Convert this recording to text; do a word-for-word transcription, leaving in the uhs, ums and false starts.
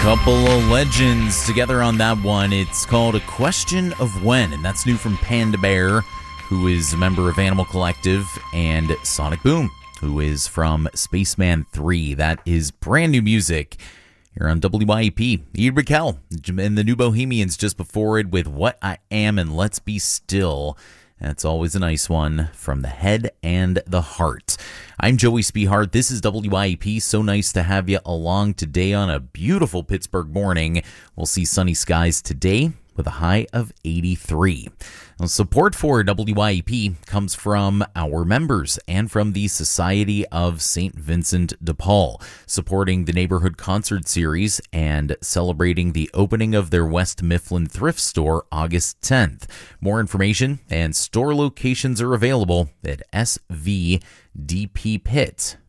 Couple of legends together on that one. It's called A Question of When, and that's new from Panda Bear, who is a member of Animal Collective, and Sonic Boom, who is from Spaceman three. That is brand new music here on W Y E P. Ian Raquel and the New Bohemians just before it with What I Am and Let's Be Still. That's always a nice one from the head and the heart. I'm Joey Spehart. This is W Y E P. So nice to have you along today on a beautiful Pittsburgh morning. We'll see sunny skies today with a high of eighty-three. Now, support for W Y E P comes from our members and from the Society of Saint Vincent de Paul, supporting the Neighborhood Concert Series and celebrating the opening of their West Mifflin thrift store August tenth. More information and store locations are available at s v d p pit